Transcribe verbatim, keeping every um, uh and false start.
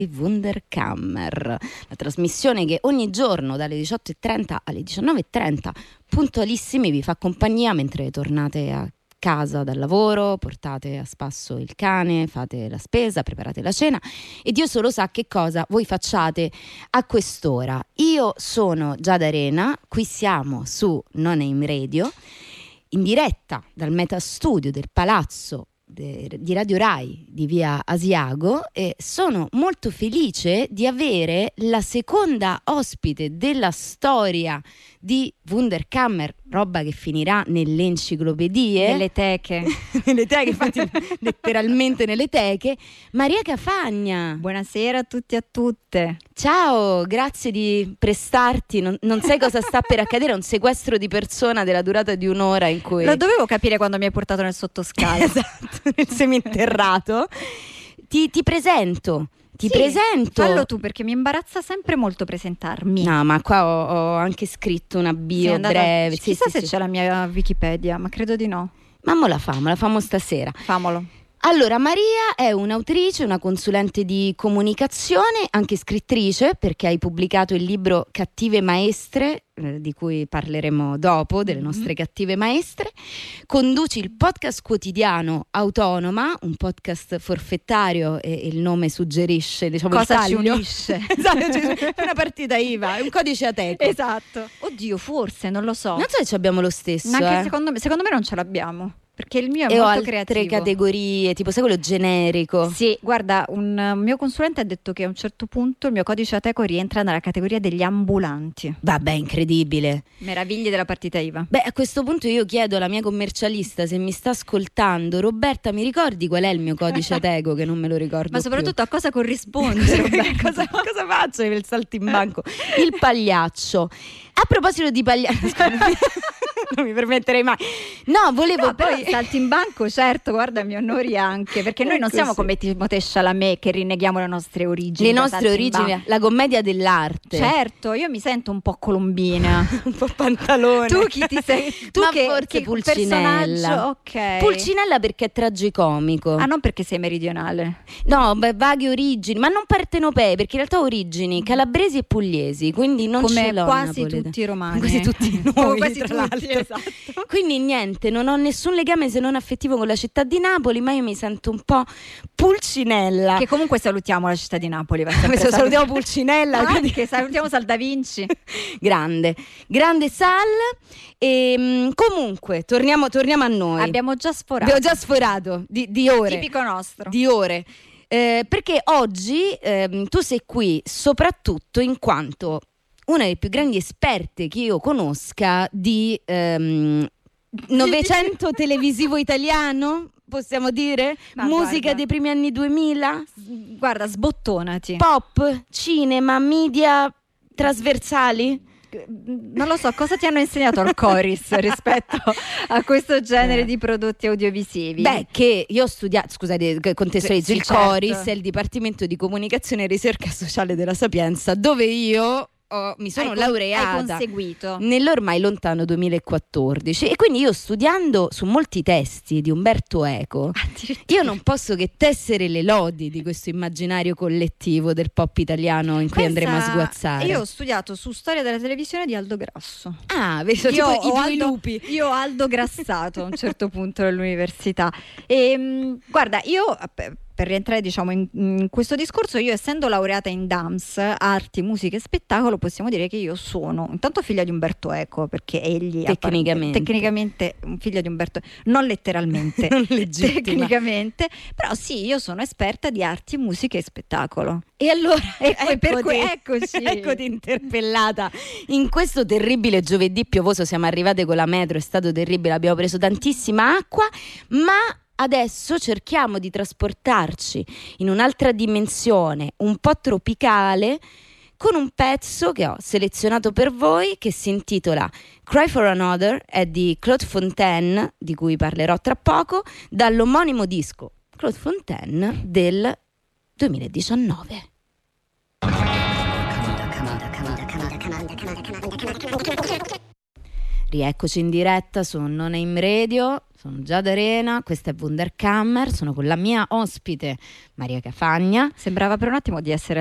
Wunderkammer, la trasmissione che ogni giorno dalle diciotto e trenta alle diciannove e trenta puntualissimi vi fa compagnia mentre tornate a casa dal lavoro, portate a spasso il cane, fate la spesa, preparate la cena e Dio solo sa che cosa voi facciate a quest'ora. Io sono Giada Arena, qui siamo su No Name Radio in diretta dal Metastudio del Palazzo di Radio Rai di via Asiago e sono molto felice di avere la seconda ospite della storia di Wunderkammer, roba che finirà nelle enciclopedie, nelle teche nelle teche, infatti letteralmente nelle teche, Maria Cafagna. Buonasera a tutti e a tutte. Ciao, grazie di prestarti, non, non sai cosa sta per accadere, un sequestro di persona della durata di un'ora in cui... Lo dovevo capire quando mi hai portato nel sottoscala. Esatto, nel seminterrato. Ti, ti presento. Ti sì, presento. Fallo tu perché mi imbarazza sempre molto presentarmi. No, ma qua ho, ho anche scritto una bio breve. Sì, chissà sì, se sì. c'è la mia Wikipedia, ma credo di no. Ma mo la famo, la famo stasera. Famolo. Allora, Maria è un'autrice, una consulente di comunicazione, anche scrittrice, perché hai pubblicato il libro Cattive Maestre, eh, di cui parleremo dopo, delle nostre mm-hmm. cattive maestre. Conduci il podcast quotidiano Autonoma, un podcast forfettario, e il nome suggerisce, diciamo, cosa il ci taglio. unisce. Esatto, cioè, è una partita I V A, è un codice Ateco. Esatto. Oddio, forse, non lo so. Non so se abbiamo lo stesso. Ma anche eh. secondo me, secondo me non ce l'abbiamo. Perché il mio è e molto ho altre creativo. categorie, tipo sai quello generico. Sì, guarda, un mio consulente ha detto che a un certo punto il mio codice Ateco rientra nella categoria degli ambulanti. Vabbè, incredibile. Meraviglie della partita I V A. Beh, a questo punto io chiedo alla mia commercialista se mi sta ascoltando. Roberta, mi ricordi qual è il mio codice Ateco? Che non me lo ricordo Ma soprattutto più. a cosa corrisponde? cosa, cosa faccio per il saltimbanco? Il pagliaccio. A proposito di pagliaccio, non mi permetterei mai. No, volevo no, poi però saltimbanco, certo, guarda, mi onori anche, perché noi non ecco, siamo sì. come Timothée Chalamet che rinneghiamo le nostre origini. Le nostre origini, la commedia dell'arte. Certo, io mi sento un po' colombina, un po' pantalone. Tu chi ti sei? Tu Ma che, forse che Pulcinella. Ok. Pulcinella perché è tragicomico. Ah, non perché sei meridionale. No, beh, vaghe origini, ma non partenopee, perché in realtà ho origini calabresi e pugliesi, quindi non come ce l'ho quasi napoletano. tutti i romani. Quasi tutti noi, come quasi tra tutti, l'altro. Esatto. Quindi niente, non ho nessun legame se non affettivo con la città di Napoli, ma io mi sento un po' Pulcinella. Che comunque salutiamo la città di Napoli. Salutiamo Pulcinella. Ah, quindi... che salutiamo Sal da Vinci. Grande, grande Sal. E comunque torniamo, torniamo a noi. Abbiamo già sforato. Abbiamo già sforato di, di ore. Tipico nostro. Di ore. Eh, perché oggi eh, tu sei qui soprattutto in quanto una delle più grandi esperte che io conosca di ehm, Novecento televisivo italiano, possiamo dire? Ma musica guarda, dei primi anni duemila? Guarda, sbottonati. Pop, cinema, media trasversali? Non lo so, cosa ti hanno insegnato al Coris rispetto a questo genere di prodotti audiovisivi? Beh, che io ho studiato, scusate, contestualizzo, sì, il certo. Coris è il Dipartimento di Comunicazione e Ricerca Sociale della Sapienza, dove io ho, mi sono hai laureata hai conseguito nell'ormai lontano duemilaquattordici, e quindi io studiando su molti testi di Umberto Eco, io non posso che tessere le lodi di questo immaginario collettivo del pop italiano in cui Pensa, andremo a sguazzare. Io ho studiato su storia della televisione di Aldo Grasso. Ah, vedo Io tipo i ho due Aldo, lupi. Io ho Aldo Grassato a un certo punto all'università. E mh, guarda, io per rientrare diciamo in, in questo discorso, io essendo laureata in D A M S, arti, musica e spettacolo, possiamo dire che io sono intanto figlia di Umberto Eco, perché egli tecnicamente, tecnicamente un figlio di Umberto, non letteralmente, non legittima. Tecnicamente, però sì, io sono esperta di arti, musica e spettacolo. E allora ecco, per cui, eccoci. eccoci Eccoti interpellata in questo terribile giovedì piovoso. Siamo arrivate con la metro, è stato terribile, abbiamo preso tantissima acqua, ma adesso cerchiamo di trasportarci in un'altra dimensione un po' tropicale con un pezzo che ho selezionato per voi che si intitola Cry for Another, è di Claude Fontaine, di cui parlerò tra poco, dall'omonimo disco Claude Fontaine del duemiladiciannove. Rieccoci in diretta su No Name Radio. sono Giada Arena, questa è Wunderkammer, sono con la mia ospite Maria Cafagna. Sembrava per un attimo di essere